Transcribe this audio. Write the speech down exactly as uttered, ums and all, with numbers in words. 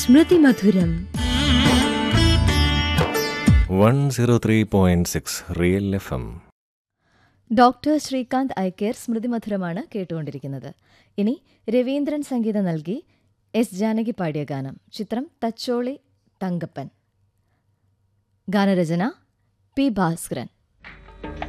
സ്മൃതി മധുരം one zero three point six real F M. Doctor Srikanth ഐക്കേർ സ്മൃതി മധുരമാണ് കേട്ടുകൊണ്ടിരിക്കുന്നത്. ഇനി രവീന്ദ്രൻ സംഗീതം നൽകി എസ് ജാനകി പാടിയ ഗാനം. ചിത്രം തച്ചോളി തങ്കപ്പൻ. ഗാനരചന പി ഭാസ്കരൻ.